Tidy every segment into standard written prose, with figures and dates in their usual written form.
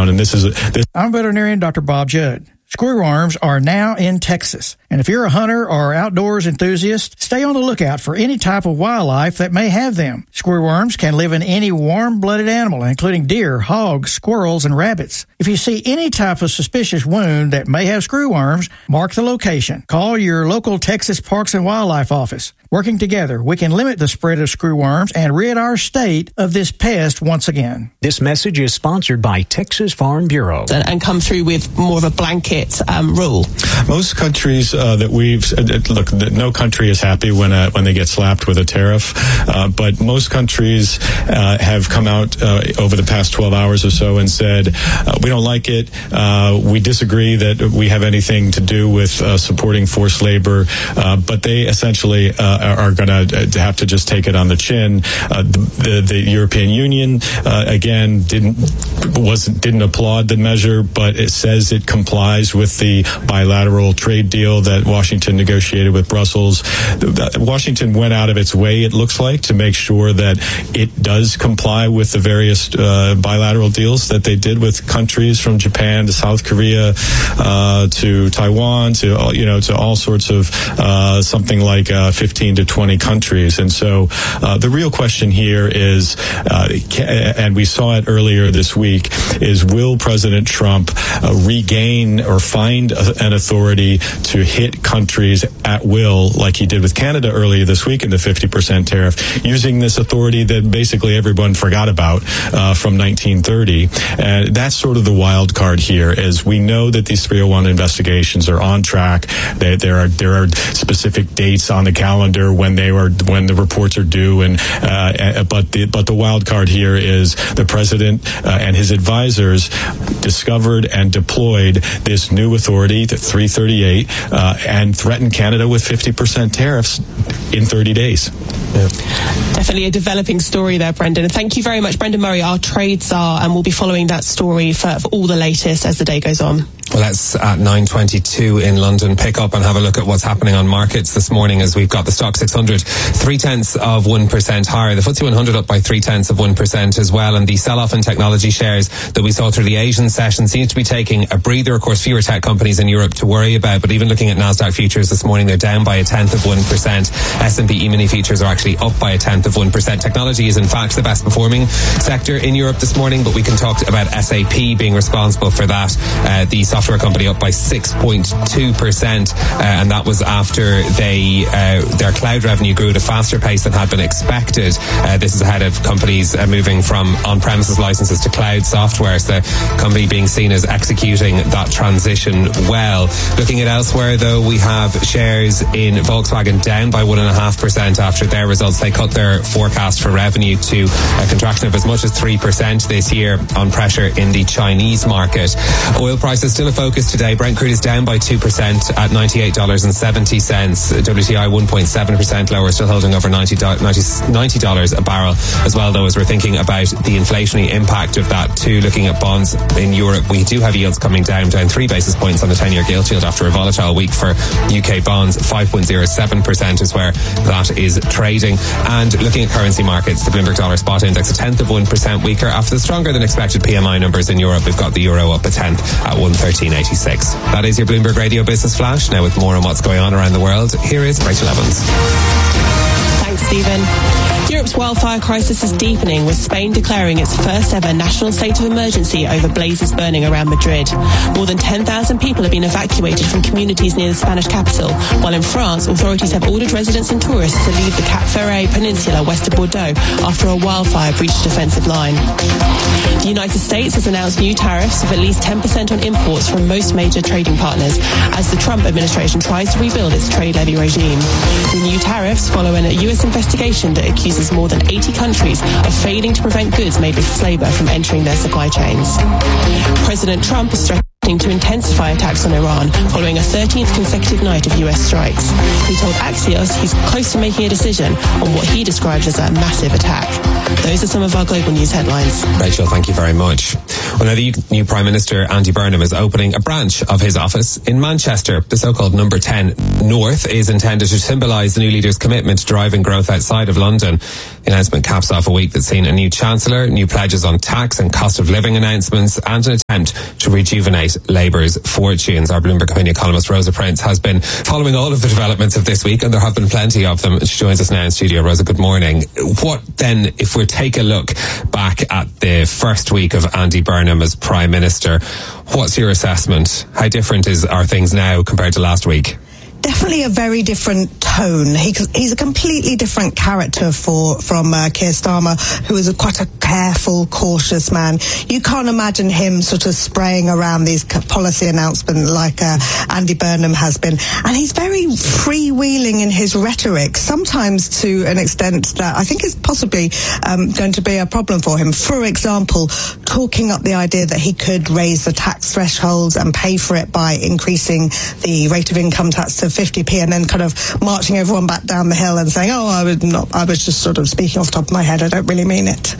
down. And I'm veterinarian Dr. Bob Judd. Screwworms are now in Texas. And if you're a hunter or outdoors enthusiast, stay on the lookout for any type of wildlife that may have them. Screwworms can live in any warm-blooded animal, including deer, hogs, squirrels, and rabbits. If you see any type of suspicious wound that may have screwworms, mark the location. Call your local Texas Parks and Wildlife office. Working together, we can limit the spread of screwworms and rid our state of this pest once again. This message is sponsored by Texas Farm Bureau. And come through with more of a blanket rule. Most countries that no country is happy when they get slapped with a tariff, but most countries have come out over the past 12 hours or so and said, we don't like it, we disagree that we have anything to do with supporting forced labor, but they essentially are going to have to just take it on the chin. The European Union again didn't applaud the measure, but it says it complies with the bilateral trade deal that Washington negotiated with Brussels. Washington went out of its way, it looks like, to make sure that it does comply with the various bilateral deals that they did with countries from Japan to South Korea to Taiwan to all sorts of something like 15 to 20 countries. And so the real question here is, and we saw it earlier this week, is will President Trump regain or find an authority to hit countries at will, like he did with Canada earlier this week in the 50% tariff, using this authority that basically everyone forgot about from 1930. And that's sort of the wild card here, is we know that these 301 investigations are on track. There are specific dates on the calendar when the reports are due, but the wild card here is the president and his advisors discovered and deployed this new authority, the 338, and threatened Canada with 50% tariffs in 30 days. Yeah. Definitely a developing story there, Brendan. And thank you very much, Brendan Murray, our trade czar, and we'll be following that story for all the latest as the day goes on. Well, let's at 9:22 in London pick up and have a look at what's happening on markets this morning, as we've got the Stock 600 0.3% higher, the FTSE 100 up by 0.3% as well, and the sell-off in technology shares that we saw through the Asian session seems to be taking a breather. Of course, fewer tech companies in Europe to worry about, but even looking at Nasdaq futures this morning, they're down by 0.1%. S&P E-mini futures are actually up by 0.1%. Technology is in fact the best performing sector in Europe this morning, but we can talk about SAP being responsible for that. The software company up by 6.2%, and that was after their cloud revenue grew at a faster pace than had been expected. This is ahead of companies moving from on-premises licenses to cloud software. So the company being seen as executing that transition well. Looking at elsewhere, though, we have shares in Volkswagen down by 1.5% after their results. They cut their forecast for revenue to a contraction of as much as 3% this year on pressure in the Chinese market. Oil prices still a focus today. Brent crude is down by 2% at $98.70. WTI 1.7% lower, still holding over $90 a barrel as well, though, as we're thinking about the inflationary impact of that too. Looking at bonds in Europe, we do have yields coming down 3 basis points on the 10-year gilt yield after a volatile week for UK bonds. 5.07% is where that is trading. And looking at currency markets, the Bloomberg Dollar Spot Index 0.1% weaker after the stronger than expected PMI numbers in Europe. We've got the euro up 0.1 at 113.86. That is your Bloomberg Radio Business Flash. Now with more on what's going on around the world, here is Rachel Evans. Thanks, Stephen. Europe's wildfire crisis is deepening, with Spain declaring its first ever national state of emergency over blazes burning around Madrid. More than 10,000 people have been evacuated from communities near the Spanish capital, while in France, authorities have ordered residents and tourists to leave the Cap Ferret Peninsula west of Bordeaux after a wildfire breached a defensive line. The United States has announced new tariffs of at least 10% on imports from most major trading partners as the Trump administration tries to rebuild its trade levy regime. The new tariffs follow a U.S. investigation that accuses more than 80 countries of failing to prevent goods made with flavour from entering their supply chains. President Trump has threatened to intensify attacks on Iran following a 13th consecutive night of US strikes. He told Axios he's close to making a decision on what he describes as a massive attack. Those are some of our global news headlines. Rachel, thank you very much. Well, now the new Prime Minister, Andy Burnham, is opening a branch of his office in Manchester. The so-called Number 10 North is intended to symbolise the new leader's commitment to driving growth outside of London. The announcement caps off a week that's seen a new Chancellor, new pledges on tax and cost of living announcements, and an attempt to rejuvenate Labour's fortunes. Our Bloomberg opinion columnist Rosa Prince has been following all of the developments of this week, and there have been plenty of them. She joins us now in studio. Rosa, good morning. What then, if we take a look back at the first week of Andy Burnham as Prime Minister, what's your assessment? How different are things now compared to last week? Definitely a very different tone. He's a completely different character from Keir Starmer, who is quite a careful, cautious man. You can't imagine him sort of spraying around these policy announcements like Andy Burnham has been. And he's very freewheeling in his rhetoric, sometimes to an extent that I think is possibly going to be a problem for him. For example, talking up the idea that he could raise the tax thresholds and pay for it by increasing the rate of income tax to 50p, and then kind of marching everyone back down the hill and saying, I was just sort of speaking off the top of my head, I don't really mean it.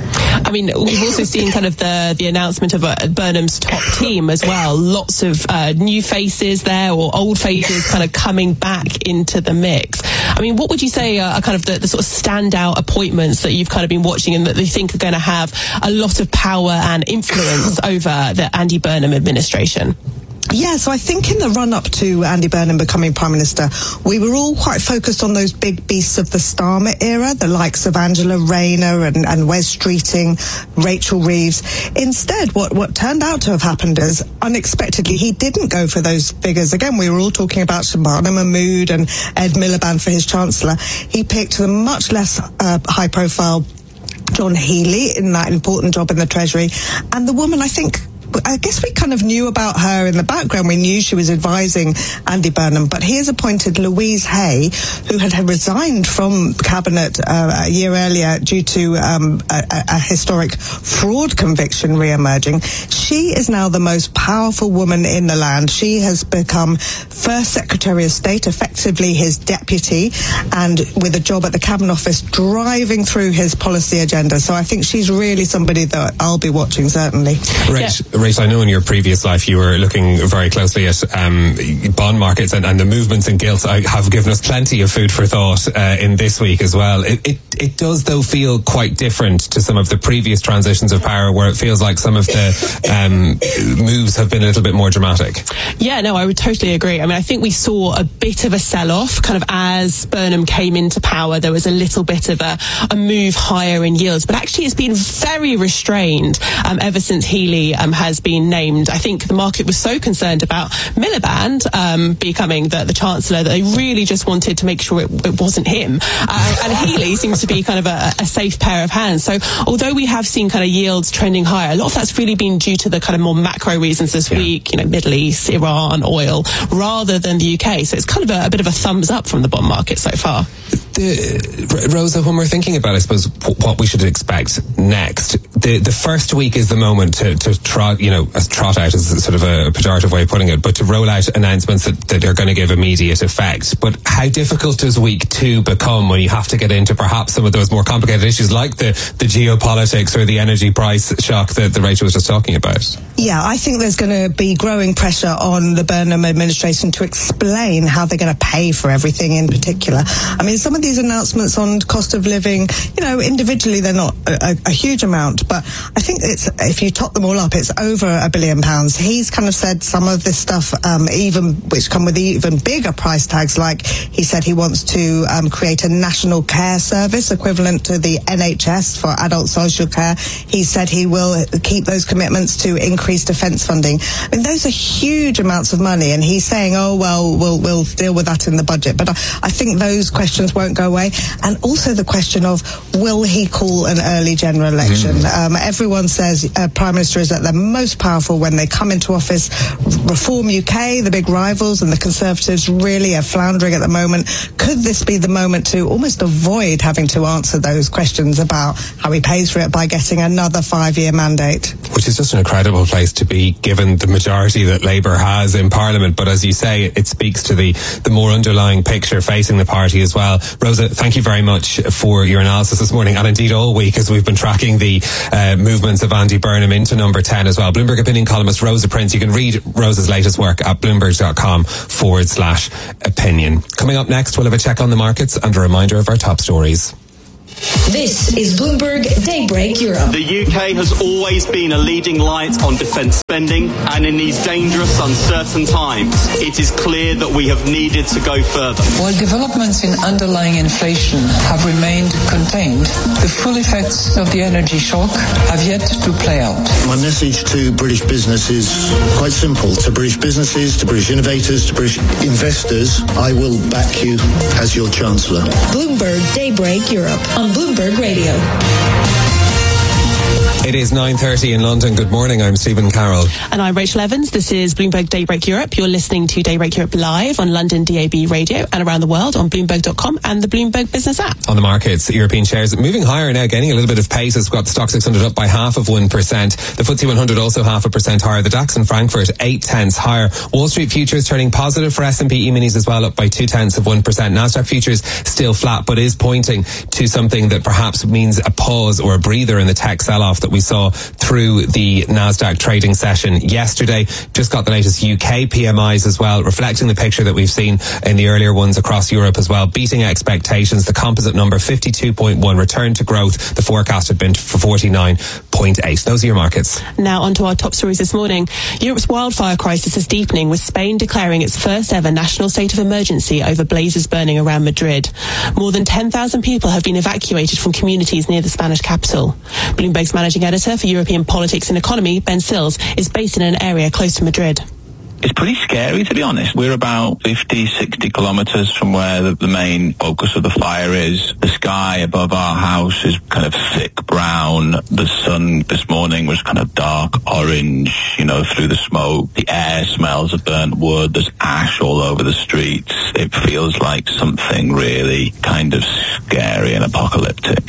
I mean, we've also seen kind of the announcement of Burnham's top team as well. Lots of new faces there, or old faces kind of coming back into the mix. I mean, what would you say are kind of the sort of standout appointments that you've kind of been watching and that they think are going to have a lot of power and influence over the Andy Burnham administration? Yeah, so I think in the run-up to Andy Burnham becoming Prime Minister, we were all quite focused on those big beasts of the Starmer era, the likes of Angela Rayner and Wes Streeting, Rachel Reeves. Instead, what turned out to have happened is, unexpectedly, he didn't go for those figures. Again, we were all talking about Shabana Mahmood and Ed Miliband for his Chancellor. He picked the much less high-profile John Healey in that important job in the Treasury. And the woman, I guess we kind of knew about her in the background. We knew she was advising Andy Burnham, but he has appointed Louise Hay, who had resigned from cabinet a year earlier due to a historic fraud conviction re-emerging. She is now the most powerful woman in the land. She has become First Secretary of State, effectively his deputy, and with a job at the Cabinet Office driving through his policy agenda. So I think she's really somebody that I'll be watching, certainly. Rach, I know in your previous life you were looking very closely at bond markets and the movements in gilts. I have given us plenty of food for thought in this week as well. It does, though, feel quite different to some of the previous transitions of power, where it feels like some of the moves have been a little bit more dramatic. Yeah, no, I would totally agree. I mean, I think we saw a bit of a sell-off kind of as Burnham came into power. There was a little bit of a move higher in yields, but actually it's been very restrained ever since Healey has been named. I think the market was so concerned about Miliband becoming the Chancellor that they really just wanted to make sure it wasn't him. And Healey seems to be kind of a safe pair of hands. So although we have seen kind of yields trending higher, a lot of that's really been due to the kind of more macro reasons this week, Middle East, Iran, oil, rather than the UK. So it's kind of a bit of a thumbs up from the bond market so far. Rosa, when we're thinking about, I suppose, what we should expect next, the first week is the moment to trot out is sort of a pejorative way of putting it, but to roll out announcements that are going to give immediate effect. But how difficult does week two become when you have to get into perhaps some of those more complicated issues like the geopolitics or the energy price shock that Rachel was just talking about? Yeah, I think there's going to be growing pressure on the Burnham administration to explain how they're going to pay for everything in particular. I mean, some of these announcements on cost of living, individually they're not a huge amount, but I think if you top them all up, it's over £1 billion. He's kind of said some of this stuff, which come with even bigger price tags, like he said he wants to create a national care service equivalent to the NHS for adult social care. He said he will keep those commitments to increase defence funding. I mean, those are huge amounts of money, and he's saying, we'll deal with that in the budget. But I think those questions won't go away. And also the question of, will he call an early general election? Everyone says Prime Minister is at their most powerful when they come into office. Reform UK, the big rivals, and the Conservatives really are floundering at the moment. Could this be the moment to almost avoid having to answer those questions about how he pays for it by getting another 5-year mandate? Which is just an incredible place to be, given the majority that Labour has in Parliament. But as you say, it speaks to the more underlying picture facing the party as well. Rosa, thank you very much for your analysis this morning, and indeed all week, as we've been tracking the movements of Andy Burnham into number 10 as well. Bloomberg opinion columnist Rosa Prince. You can read Rosa's latest work at bloomberg.com/opinion. Coming up next, we'll have a check on the markets and a reminder of our top stories. This is Bloomberg Daybreak Europe. The UK has always been a leading light on defence spending, and in these dangerous, uncertain times, it is clear that we have needed to go further. While developments in underlying inflation have remained contained, the full effects of the energy shock have yet to play out. My message to British business is quite simple. To British businesses, to British innovators, to British investors, I will back you as your Chancellor. Bloomberg Daybreak Europe on Bloomberg Radio. It is 9:30 in London. Good morning. I'm Stephen Carroll. And I'm Rachel Evans. This is Bloomberg Daybreak Europe. You're listening to Daybreak Europe live on London DAB radio and around the world on Bloomberg.com and the Bloomberg Business app. On the markets, European shares moving higher now, gaining a little bit of pace. We've got the Stock 600 up by 0.5%. The FTSE 100 also 0.5% higher. The DAX in Frankfurt 0.8 higher. Wall Street futures turning positive for S&P E-minis as well, up by 0.2%. Nasdaq futures still flat, but is pointing to something that perhaps means a pause or a breather in the tech sell-off that we saw through the Nasdaq trading session yesterday. Just got the latest UK PMIs as well, reflecting the picture that we've seen in the earlier ones across Europe as well, beating expectations. The composite number 52.1 returned to growth. The forecast had been for 49.8. Those are your markets. Now on to our top stories this morning. Europe's wildfire crisis is deepening, with Spain declaring its first ever national state of emergency over blazes burning around Madrid. More than 10,000 people have been evacuated from communities near the Spanish capital. Bloomberg's managing editor for European politics and economy, Ben Sills, is based in an area close to Madrid. It's pretty scary, to be honest. We're about 50, 60 kilometres from where the main focus of the fire is. The sky above our house is kind of thick brown. The sun this morning was kind of dark orange, through the smoke. The air smells of burnt wood. There's ash all over the streets. It feels like something really kind of scary and apocalyptic.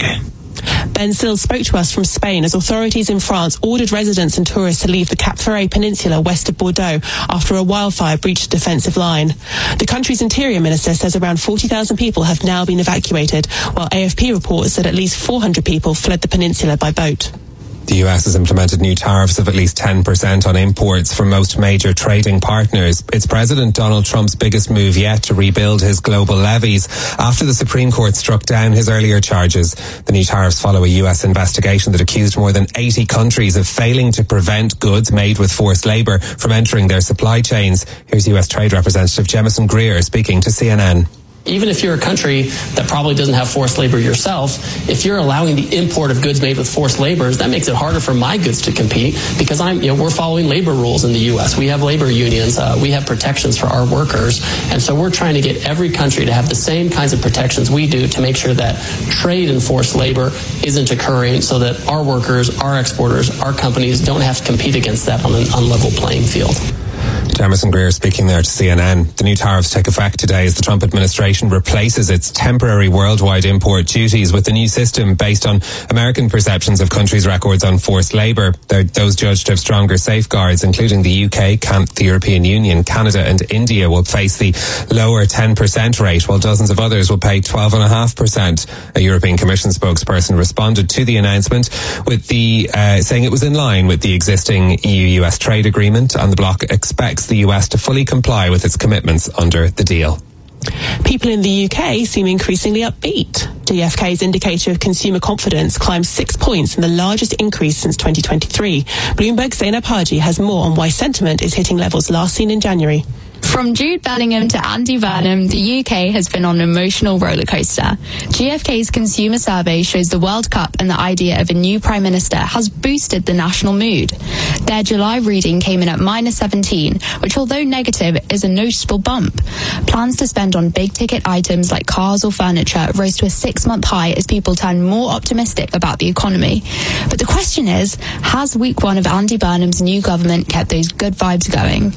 Ben Sills spoke to us from Spain as authorities in France ordered residents and tourists to leave the Cap Ferret Peninsula west of Bordeaux after a wildfire breached a defensive line. The country's interior minister says around 40,000 people have now been evacuated, while AFP reports that at least 400 people fled the peninsula by boat. The US has implemented new tariffs of at least 10% on imports from most major trading partners. It's President Donald Trump's biggest move yet to rebuild his global levies after the Supreme Court struck down his earlier charges. The new tariffs follow a US investigation that accused more than 80 countries of failing to prevent goods made with forced labour from entering their supply chains. Here's US Trade Representative Jemison Greer speaking to CNN. Even if you're a country that probably doesn't have forced labor yourself, if you're allowing the import of goods made with forced labor, that makes it harder for my goods to compete, because we're following labor rules in the U.S. We have labor unions. We have protections for our workers. And so we're trying to get every country to have the same kinds of protections we do to make sure that trade in forced labor isn't occurring, so that our workers, our exporters, our companies don't have to compete against that on an unlevel playing field. Jemison Greer speaking there to CNN. The new tariffs take effect today as the Trump administration replaces its temporary worldwide import duties with a new system based on American perceptions of countries' records on forced labour. Those judged to have stronger safeguards, including the UK, the European Union, Canada and India will face the lower 10% rate, while dozens of others will pay 12.5%. A European Commission spokesperson responded to the announcement with saying it was in line with the existing EU-US trade agreement, and the bloc expects the US to fully comply with its commitments under the deal. People in the UK seem increasingly upbeat. GfK's indicator of consumer confidence climbed 6 points in the largest increase since 2023. Bloomberg's Zainab Haji has more on why sentiment is hitting levels last seen in January. From Jude Bellingham to Andy Burnham, the UK has been on an emotional rollercoaster. GfK's consumer survey shows the World Cup and the idea of a new Prime Minister has boosted the national mood. Their July reading came in at -17, which, although negative, is a noticeable bump. Plans to spend on big-ticket items like cars or furniture rose to a 6-month high as people turn more optimistic about the economy. But the question is, has week one of Andy Burnham's new government kept those good vibes going?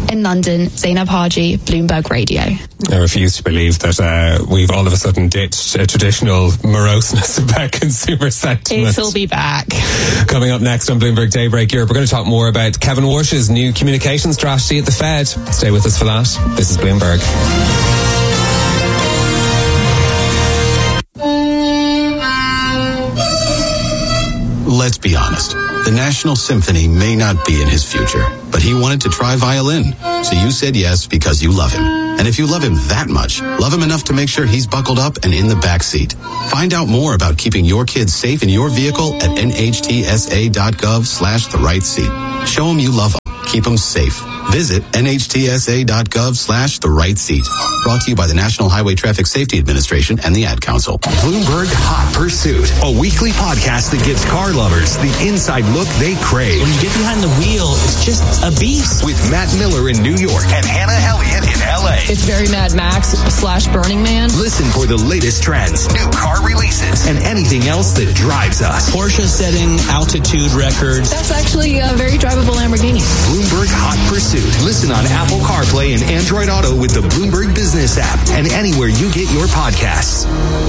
In London, Zainab Haji, Bloomberg Radio. I refuse to believe that we've all of a sudden ditched a traditional moroseness about consumer sentiment. It'll be back. Coming up next on Bloomberg Daybreak Europe, we're going to talk more about Kevin Warsh's new communication strategy at the Fed. Stay with us for that. This is Bloomberg. Let's be honest. The National Symphony may not be in his future, but he wanted to try violin. So you said yes because you love him. And if you love him that much, love him enough to make sure he's buckled up and in the back seat. Find out more about keeping your kids safe in your vehicle at nhtsa.gov/the-right-seat. Show him you love him. Keep him safe. Visit nhtsa.gov/the-right-seat. Brought to you by the National Highway Traffic Safety Administration and the Ad Council. Bloomberg Hot Pursuit, a weekly podcast that gives car lovers the inside look they crave. When you get behind the wheel, it's just a beast. With Matt Miller in New York and Hannah Elliott in LA. It's very Mad Max / Burning Man. Listen for the latest trends, new car releases, and anything else that drives us. Porsche setting altitude records. That's actually a very drivable Lamborghini. Bloomberg Hot Pursuit. Listen on Apple CarPlay and Android Auto with the Bloomberg Business app and anywhere you get your podcasts.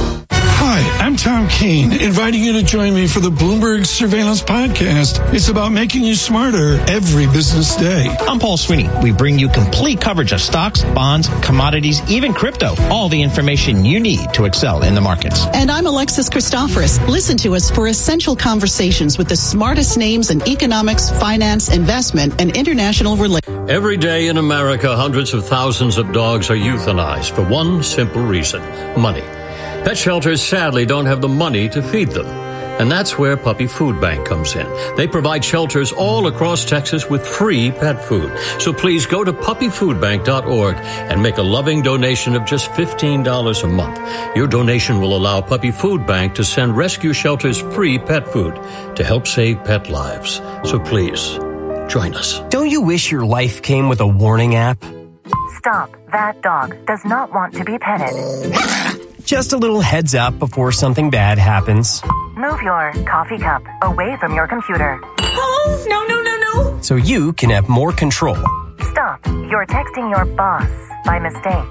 Hi, I'm Tom Keene, inviting you to join me for the Bloomberg Surveillance Podcast. It's about making you smarter every business day. I'm Paul Sweeney. We bring you complete coverage of stocks, bonds, commodities, even crypto. All the information you need to excel in the markets. And I'm Alexis Christoforous. Listen to us for essential conversations with the smartest names in economics, finance, investment, and international relations. Every day in America, hundreds of thousands of dogs are euthanized for one simple reason: money. Pet shelters sadly don't have the money to feed them. And that's where Puppy Food Bank comes in. They provide shelters all across Texas with free pet food. So please go to puppyfoodbank.org and make a loving donation of just $15 a month. Your donation will allow Puppy Food Bank to send rescue shelters free pet food to help save pet lives. So please, join us. Don't you wish your life came with a warning app? Stop. That dog does not want to be petted. Just a little heads up before something bad happens. Move your coffee cup away from your computer. Oh, no. So you can have more control. Stop. You're texting your boss by mistake.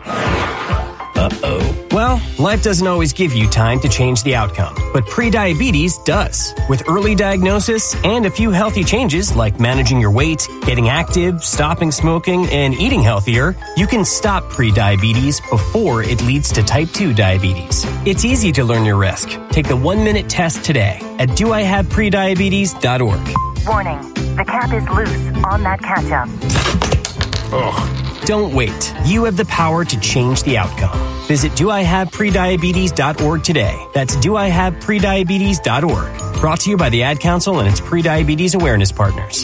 Uh-oh. Well, life doesn't always give you time to change the outcome, but prediabetes does. With early diagnosis and a few healthy changes like managing your weight, getting active, stopping smoking, and eating healthier, you can stop prediabetes before it leads to type 2 diabetes. It's easy to learn your risk. Take the 1-minute test today at doihaveprediabetes.org. Warning. The cap is loose on that ketchup. Ugh. Don't wait. You have the power to change the outcome. Visit doihaveprediabetes.org today. That's doihaveprediabetes.org. Brought to you by the Ad Council and its prediabetes awareness partners.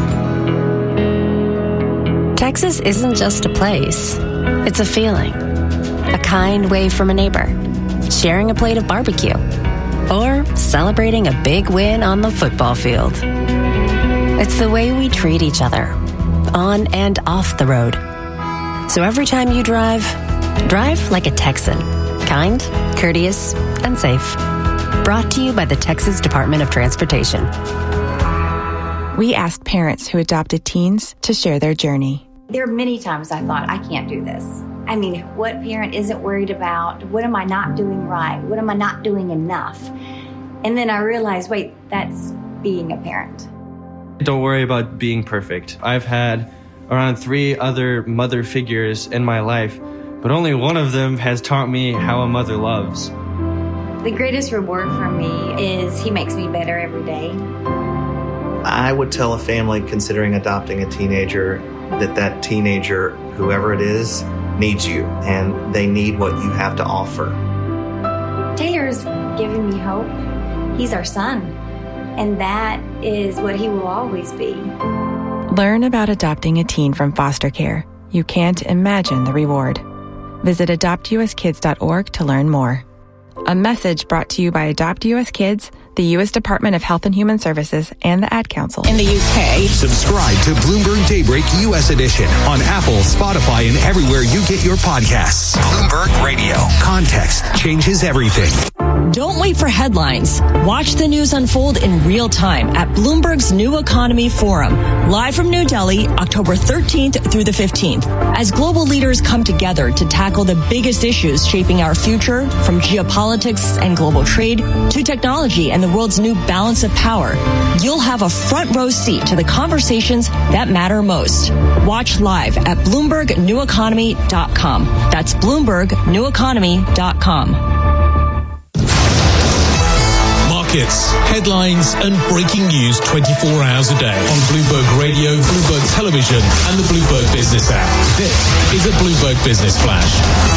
Texas isn't just a place. It's a feeling. A kind wave from a neighbor. Sharing a plate of barbecue. Or celebrating a big win on the football field. It's the way we treat each other. On and off the road. So every time you drive like a Texan. Kind, courteous, and safe. Brought to you by the Texas Department of Transportation. We asked parents who adopted teens to share their journey. There are many times I thought, I can't do this. I mean, what parent isn't worried about? What am I not doing right? What am I not doing enough? And then I realized, wait, that's being a parent. Don't worry about being perfect. I've had around 3 other mother figures in my life, but only one of them has taught me how a mother loves. The greatest reward for me is he makes me better every day. I would tell a family considering adopting a teenager that teenager, whoever it is, needs you, and they need what you have to offer. Taylor's giving me hope. He's our son, and that is what he will always be. Learn about adopting a teen from foster care. You can't imagine the reward. Visit adoptuskids.org to learn more. A message brought to you by Adopt US Kids, the U.S. Department of Health and Human Services, and the Ad Council. In the UK. Subscribe to Bloomberg Daybreak U.S. Edition on Apple, Spotify, and everywhere you get your podcasts. Bloomberg Radio. Context changes everything. Don't wait for headlines. Watch the news unfold in real time at Bloomberg's New Economy Forum, live from New Delhi, October 13th through the 15th, as global leaders come together to tackle the biggest issues shaping our future, from geopolitics and global trade to technology and the world's new balance of power. You'll have a front row seat to the conversations that matter most. Watch live at BloombergNewEconomy.com. That's BloombergNewEconomy.com. Markets, headlines and breaking news 24 hours a day on Bloomberg Radio, Bloomberg Television and the Bloomberg Business app. This is a Bloomberg Business Flash.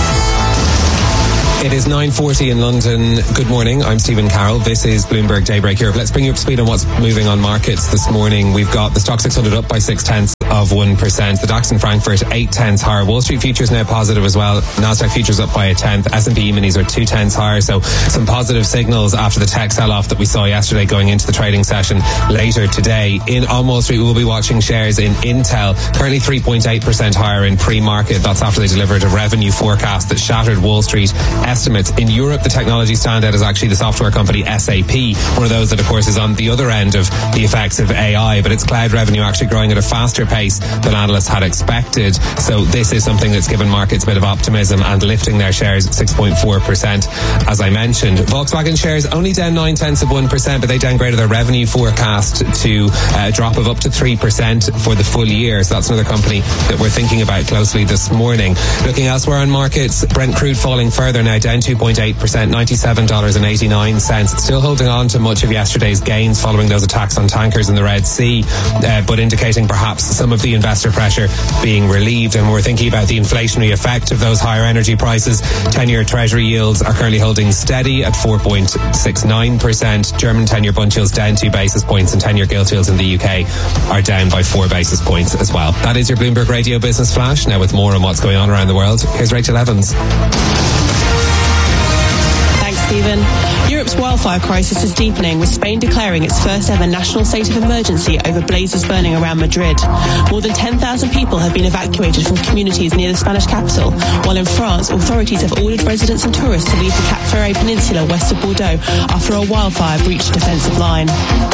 It is 9:40 in London. Good morning. I'm Stephen Carroll. This is Bloomberg Daybreak Europe. Let's bring you up to speed on what's moving on markets this morning. We've got the Stock 600 up by 0.6%. The DAX in Frankfurt 0.8 higher. Wall Street futures now positive as well. Nasdaq futures up by 0.1. S&P minis are 0.2 higher. So some positive signals after the tech sell-off that we saw yesterday going into the trading session later today. On Wall Street, we will be watching shares in Intel, currently 3.8% higher in pre-market. That's after they delivered a revenue forecast that shattered Wall Street estimates. In Europe, the technology standout is actually the software company SAP, one of those that, of course, is on the other end of the effects of AI, but its cloud revenue actually growing at a faster pace than analysts had expected. So this is something that's given markets a bit of optimism and lifting their shares 6.4%, as I mentioned. Volkswagen shares only down 0.9%, but they downgraded their revenue forecast to a drop of up to 3% for the full year. So that's another company that we're thinking about closely this morning. Looking elsewhere on markets, Brent crude falling further now, down 2.8%, $97.89. Still holding on to much of yesterday's gains following those attacks on tankers in the Red Sea, but indicating perhaps some of the investor pressure being relieved. And we're thinking about the inflationary effect of those higher energy prices. 10-year Treasury yields are currently holding steady at 4.69%. German 10-year bund yields down 2 basis points, and 10-year gilt yields in the UK are down by 4 basis points as well. That is your Bloomberg Radio Business Flash. Now with more on what's going on around the world, here's Rachel Evans. Stephen. Europe's wildfire crisis is deepening, with Spain declaring its first ever national state of emergency over blazes burning around Madrid. More than 10,000 people have been evacuated from communities near the Spanish capital, while in France, authorities have ordered residents and tourists to leave the Cap Ferret Peninsula west of Bordeaux after a wildfire breached a defensive line.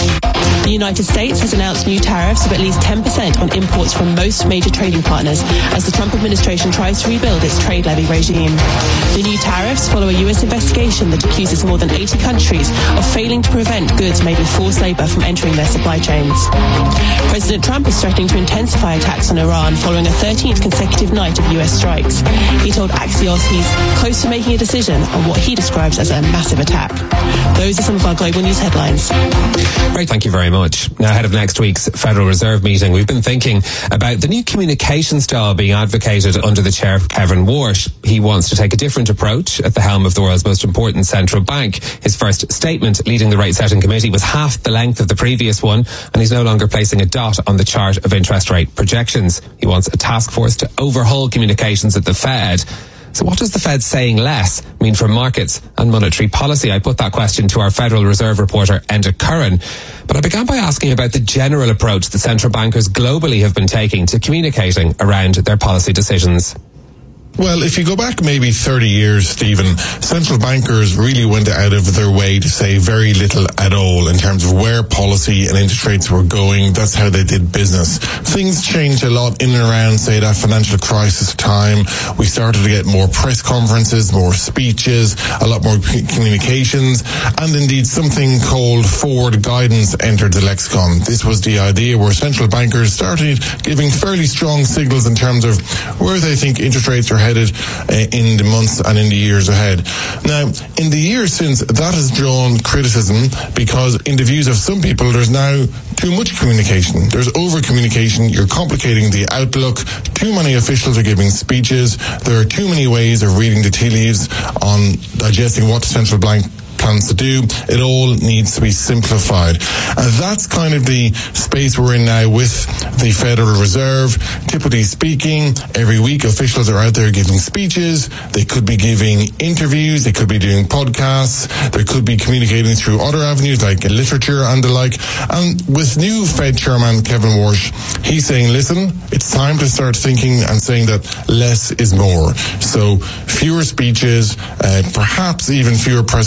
The United States has announced new tariffs of at least 10% on imports from most major trading partners as the Trump administration tries to rebuild its trade levy regime. The new tariffs follow a U.S. investigation that accuses more than 80 countries of failing to prevent goods made with forced labor from entering their supply chains. President Trump is threatening to intensify attacks on Iran following a 13th consecutive night of U.S. strikes. He told Axios he's close to making a decision on what he describes as a massive attack. Those are some of our global news headlines. Great, thank you very much. Now, ahead of next week's Federal Reserve meeting, we've been thinking about the new communication style being advocated under the chair of Kevin Warsh. He wants to take a different approach at the helm of the world's most important central bank. His first statement leading the rate setting committee was half the length of the previous one, and he's no longer placing a dot on the chart of interest rate projections. He wants a task force to overhaul communications at the Fed. So what does the Fed saying less mean for markets and monetary policy? I put that question to our Federal Reserve reporter, Enda Curran. But I began by asking about the general approach that central bankers globally have been taking to communicating around their policy decisions. Well, if you go back maybe 30 years, Stephen, central bankers really went out of their way to say very little at all in terms of where policy and interest rates were going. That's how they did business. Things changed a lot in and around, say, that financial crisis time. We started to get more press conferences, more speeches, a lot more communications, and indeed something called forward guidance entered the lexicon. This was the idea where central bankers started giving fairly strong signals in terms of where they think interest rates are headed in the months and in the years ahead. Now, in the years since, that has drawn criticism because in the views of some people, there's now too much communication. There's over-communication. You're complicating the outlook. Too many officials are giving speeches. There are too many ways of reading the tea leaves on digesting what the central bank plans to do. It all needs to be simplified. And that's kind of the space we're in now with the Federal Reserve. Typically speaking, every week officials are out there giving speeches. They could be giving interviews. They could be doing podcasts. They could be communicating through other avenues like literature and the like. And with new Fed Chairman Kevin Warsh, he's saying, listen, it's time to start thinking and saying that less is more. So fewer speeches, perhaps even fewer press conferences,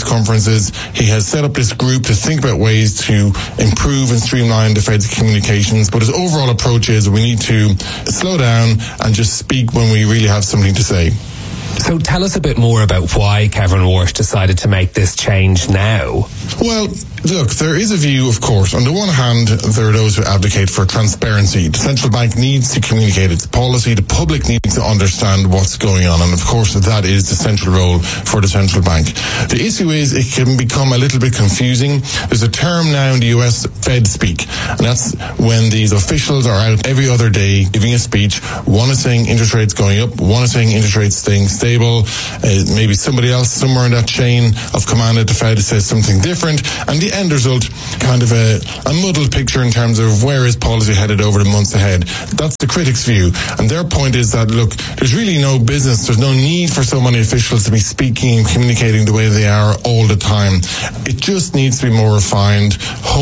conferences. He has set up this group to think about ways to improve and streamline the Fed's communications. But his overall approach is we need to slow down and just speak when we really have something to say. So tell us a bit more about why Kevin Walsh decided to make this change now. Well, look, there is a view, of course. On the one hand, there are those who advocate for transparency. The central bank needs to communicate its policy. The public needs to understand what's going on. And of course, that is the central role for the central bank. The issue is it can become a little bit confusing. There's a term now in the US, Fed speak. And that's when these officials are out every other day giving a speech. One is saying interest rates going up. One is saying interest rates staying stable. Maybe somebody else somewhere in that chain of command at the Fed says something different. And the end result, kind of a muddled picture in terms of where is policy headed over the months ahead. That's the critics' view. And their point is that, look, there's really no business, there's no need for so many officials to be speaking and communicating the way they are all the time. It just needs to be more refined,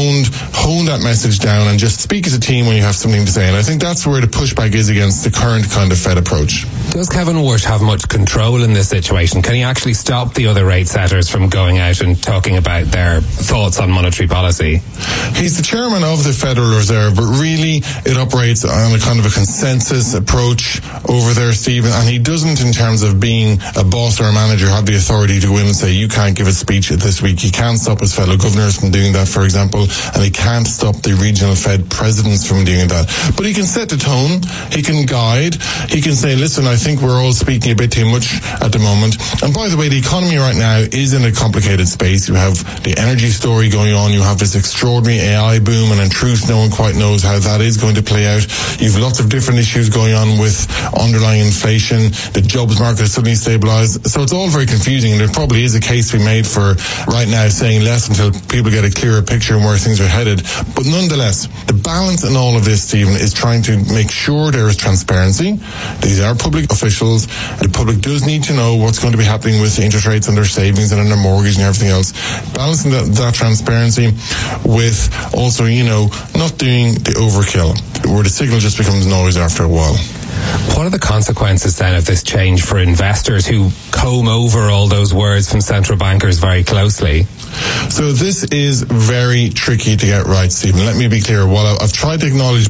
hone that message down, and just speak as a team when you have something to say. And I think that's where the pushback is against the current kind of Fed approach. Does Kevin Walsh have much control in this situation? Can he actually stop the other rate setters from going out and talking about their thoughts on monetary policy? He's the chairman of the Federal Reserve, but really it operates on a kind of a consensus approach over there, Stephen, and he doesn't, in terms of being a boss or a manager, have the authority to go in and say, you can't give a speech this week. He can't stop his fellow governors from doing that, for example, and he can't stop the regional Fed presidents from doing that. But he can set the tone, he can guide, he can say, listen, I think we're all speaking a bit too much at the moment. And by the way, the economy right now is in a complicated space. You have the energy story going on, you have this extraordinary AI boom, and in truth, no one quite knows how that is going to play out. You've lots of different issues going on with underlying inflation, the jobs market has suddenly stabilized. So it's all very confusing, and there probably is a case to be made for right now saying less until people get a clearer picture on where things are headed. But nonetheless, the balance in all of this, Stephen, is trying to make sure there is transparency. These are public officials. The public does need to know what's going to be happening with the interest rates on their savings and on their mortgage and everything else. Balancing that transparency with also, not doing the overkill, where the signal just becomes noise after a while. What are the consequences then of this change for investors who comb over all those words from central bankers very closely? So this is very tricky to get right, Stephen. Let me be clear. While I've tried to acknowledge,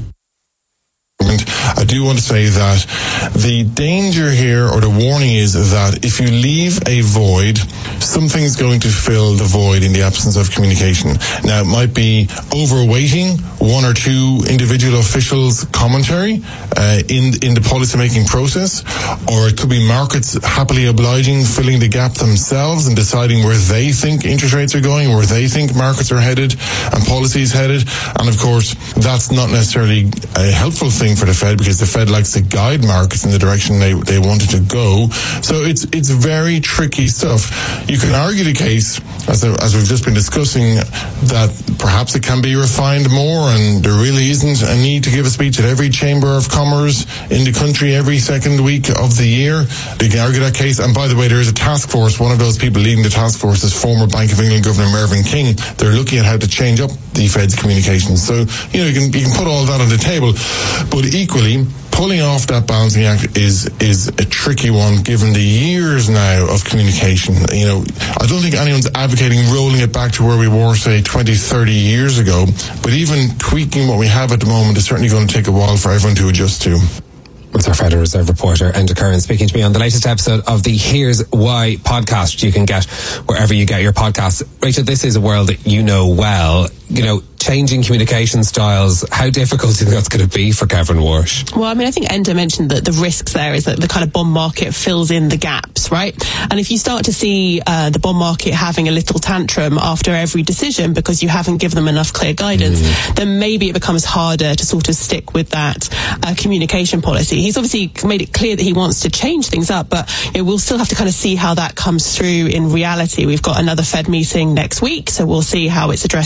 I do want to say that the danger here, or the warning, is that if you leave a void, something's going to fill the void in the absence of communication. Now, it might be overweighting one or two individual officials' commentary in the policy-making process, or it could be markets happily obliging, filling the gap themselves and deciding where they think interest rates are going, where they think markets are headed and policy is headed. And of course, that's not necessarily a helpful thing for the Fed, because the Fed likes to guide markets in the direction they want it to go. So it's very tricky stuff. You can argue the case, as we've just been discussing, that perhaps it can be refined more, and there really isn't a need to give a speech at every chamber of commerce in the country every second week of the year. They can argue that case. And by the way, there is a task force. One of those people leading the task force is former Bank of England Governor Mervyn King. They're looking at how to change up the Fed's communications. So, you can put all that on the table. But equally, pulling off that balancing act is a tricky one, given the years now of communication. I don't think anyone's advocating rolling it back to where we were, say, 20, 30 years ago. But even tweaking what we have at the moment is certainly going to take a while for everyone to adjust to. It's our Federal Reserve reporter, Enda Curran, speaking to me on the latest episode of the Here's Why podcast, which you can get wherever you get your podcasts. Rachel, this is a world that you know well. Changing communication styles, how difficult do you think that's going to be for Kevin Walsh? Well, I think Enda mentioned that the risks there is that the kind of bond market fills in the gaps, right? And if you start to see the bond market having a little tantrum after every decision because you haven't given them enough clear guidance, then maybe it becomes harder to sort of stick with that communication policy. He's obviously made it clear that he wants to change things up, but we'll still have to kind of see how that comes through in reality. We've got another Fed meeting next week, so we'll see how it's addressed then.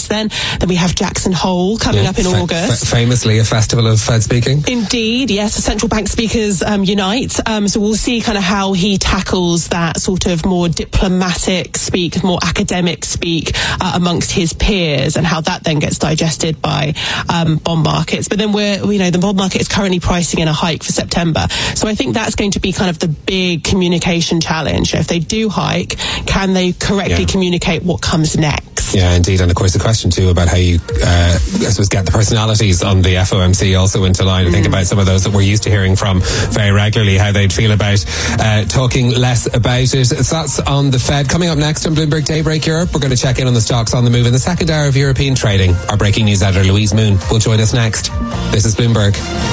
Then we have Jackson Hole coming up in August. Famously a festival of Fed speaking. Indeed, yes. The central bank speakers unite. So we'll see kind of how he tackles that sort of more diplomatic speak, more academic speak amongst his peers, and how that then gets digested by bond markets. But then the bond market is currently pricing in a hike for September. So I think that's going to be kind of the big communication challenge. If they do hike, can they correctly communicate what comes next? Yeah, indeed. And of course the question too about how you I suppose get the personalities on the FOMC also into line. I think about some of those that we're used to hearing from very regularly, how they'd feel about talking less about it. So that's on the Fed. Coming up next on Bloomberg Daybreak Europe, we're going to check in on the stocks on the move in the second hour of European trading. Our breaking news editor Louise Moon will join us next. This is Bloomberg.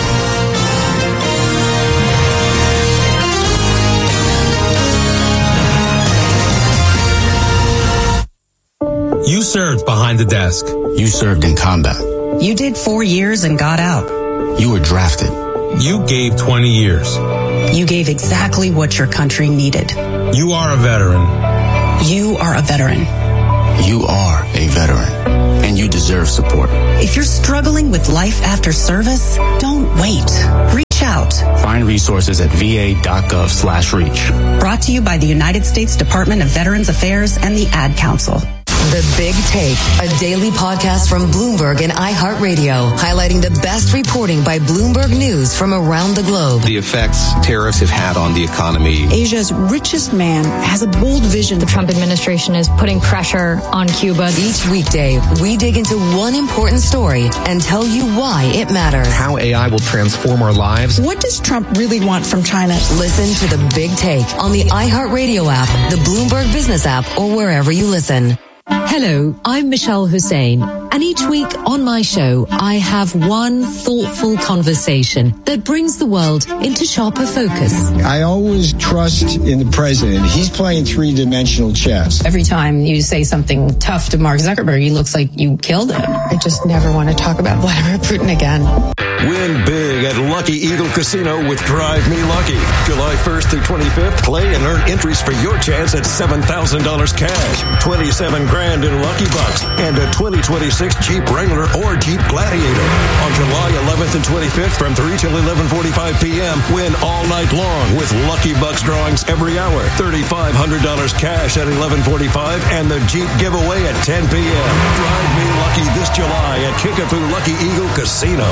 You served behind the desk. You served in combat. You did 4 years and got out. You were drafted. You gave 20 years. You gave exactly what your country needed. You are a veteran. You are a veteran. You are a veteran. And you deserve support. If you're struggling with life after service, don't wait. Reach out. Find resources at va.gov/reach. Brought to you by the United States Department of Veterans Affairs and the Ad Council. The Big Take, a daily podcast from Bloomberg and iHeartRadio, highlighting the best reporting by Bloomberg News from around the globe. The effects tariffs have had on the economy. Asia's richest man has a bold vision. The Trump administration is putting pressure on Cuba. Each weekday, we dig into one important story and tell you why it matters. How AI will transform our lives. What does Trump really want from China? Listen to The Big Take on the iHeartRadio app, the Bloomberg Business app, or wherever you listen. Hello, I'm Michelle Hussein, and each week on my show, I have one thoughtful conversation that brings the world into sharper focus. I always trust in the president. He's playing three-dimensional chess. Every time you say something tough to Mark Zuckerberg, he looks like you killed him. I just never want to talk about Vladimir Putin again. Win big at Lucky Eagle Casino with Drive Me Lucky. July 1st through 25th, play and earn entries for your chance at $7,000 cash, $27,000 in Lucky Bucks, and a 2026 Jeep Wrangler or Jeep Gladiator. On July 11th and 25th from 3 till 11:45 p.m., win all night long with Lucky Bucks drawings every hour, $3,500 cash at 11:45, and the Jeep giveaway at 10 p.m. Drive Me Lucky this July at Kickapoo Lucky Eagle Casino.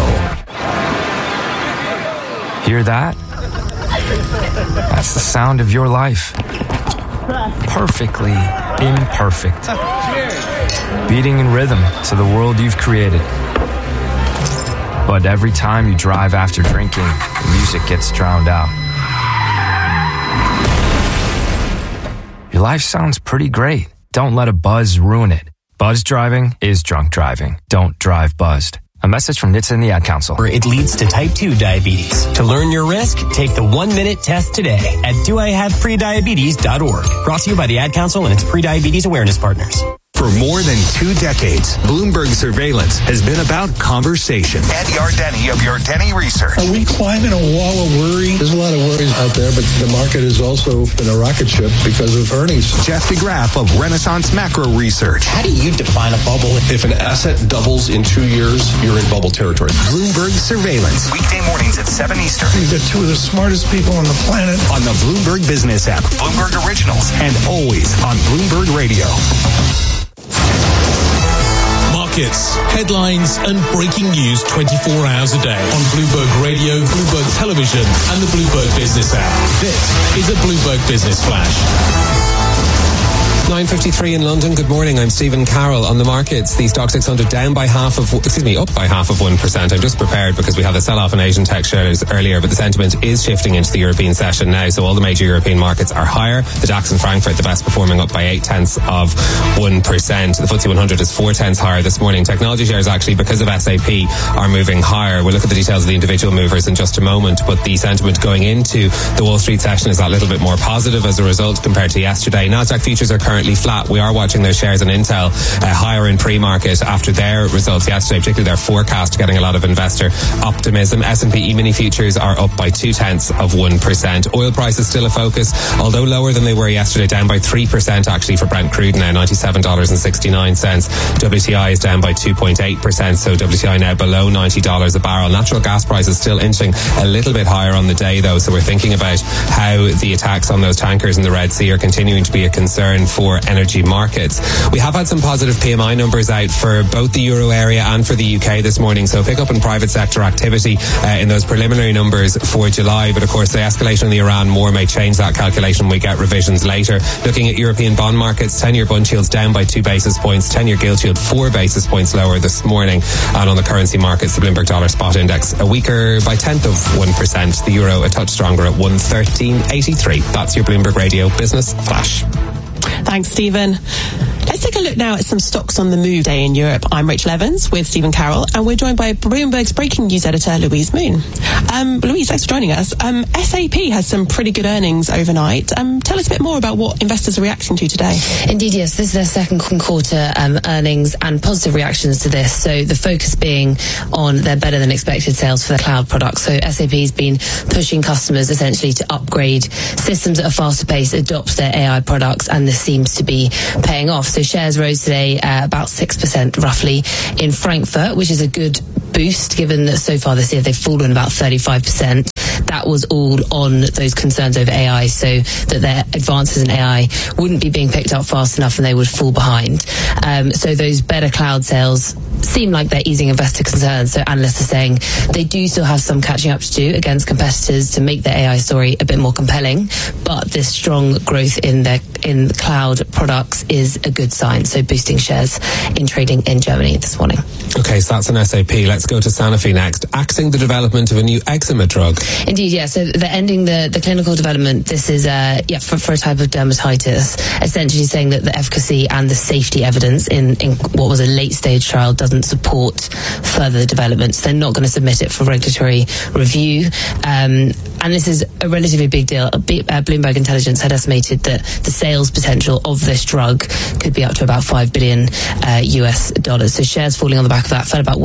Hear that? That's the sound of your life. Perfectly imperfect. Beating in rhythm to the world you've created. But every time you drive after drinking, the music gets drowned out. Your life sounds pretty great. Don't let a buzz ruin it. Buzz driving is drunk driving. Don't drive buzzed. A message from NHTSA and the Ad Council. It leads to type 2 diabetes. To learn your risk, take the 1-minute test today at doihaveprediabetes.org. Brought to you by the Ad Council and its pre-diabetes awareness partners. For more than 2 decades, Bloomberg Surveillance has been about conversation. Andy Ardeni of Ardeni Research. Are we climbing a wall of worry? There's a lot of worries out there, but the market has also been a rocket ship because of earnings. Jeff DeGraff of Renaissance Macro Research. How do you define a bubble? If an asset doubles in 2 years, you're in bubble territory. Bloomberg Surveillance. Weekday mornings at 7 Eastern. You've got 2 of the smartest people on the planet. On the Bloomberg Business app. Bloomberg Originals. And always on Bloomberg Radio. Markets, headlines, and breaking news 24 hours a day on Bloomberg Radio, Bloomberg Television, and the Bloomberg Business app. This is a Bloomberg Business Flash. 9:53 in London. Good morning. I'm Stephen Carroll. On the markets, the Stock 600 up by half of 1%. I'm just prepared because we had a sell-off in Asian tech shares earlier, but the sentiment is shifting into the European session now. So all the major European markets are higher. The DAX in Frankfurt, the best performing, up by 0.8%. The FTSE 100 is 0.4 higher this morning. Technology shares actually, because of SAP, are moving higher. We'll look at the details of the individual movers in just a moment, but the sentiment going into the Wall Street session is that little bit more positive as a result compared to yesterday. Nasdaq futures are currently currently flat. We are watching those shares in Intel higher in pre-market after their results yesterday, particularly their forecast getting a lot of investor optimism. S&P E-mini futures are up by 0.2%. Oil prices still a focus, although lower than they were yesterday, down by 3% actually for Brent crude now, $97.69. WTI is down by 2.8%, so WTI now below $90 a barrel. Natural gas prices still inching a little bit higher on the day though, so we're thinking about how the attacks on those tankers in the Red Sea are continuing to be a concern for energy markets. We have had some positive PMI numbers out for both the Euro area and for the UK this morning, so pick up in private sector activity in those preliminary numbers for July, but of course the escalation in the Iran war may change that calculation. We get revisions later. Looking at European bond markets, 10-year bund yields down by 2 basis points, 10-year gilt yield 4 basis points lower this morning, and on the currency markets, the Bloomberg Dollar Spot Index a weaker by 1/10%, the euro a touch stronger at 113.83. That's your Bloomberg Radio Business Flash. Thanks, Stephen. Let's take a look now at some stocks on the move day in Europe. I'm Rachel Evans with Stephen Carroll, and we're joined by Bloomberg's breaking news editor, Louise Moon. Louise, thanks for joining us. SAP has some pretty good earnings overnight. Tell us a bit more about what investors are reacting to today. Indeed, yes. This is their second quarter earnings and positive reactions to this. So the focus being on their better than expected sales for their cloud products. So SAP's been pushing customers essentially to upgrade systems at a faster pace, adopt their AI products, and this seems to be paying off. So shares rose today about 6% roughly in Frankfurt, which is a good boost given that so far this year they've fallen about 35%. That was all on those concerns over AI, so that their advances in AI wouldn't be being picked up fast enough and they would fall behind. So those better cloud sales seem like they're easing investor concerns. So analysts are saying they do still have some catching up to do against competitors to make their AI story a bit more compelling, but this strong growth in cloud products is a good sign. So boosting shares in trading in Germany this morning. Okay, so that's an SAP. Let's go to Sanofi next. Axing the development of a new eczema drug. Indeed, yeah. So they're ending the clinical development. This is for a type of dermatitis, essentially saying that the efficacy and the safety evidence in what was a late stage trial doesn't support further developments. They're not going to submit it for regulatory review. And this is a relatively big deal. Bloomberg Intelligence had estimated that the sales potential of this drug could be up to about $5 billion US. So shares falling on the back of that fell about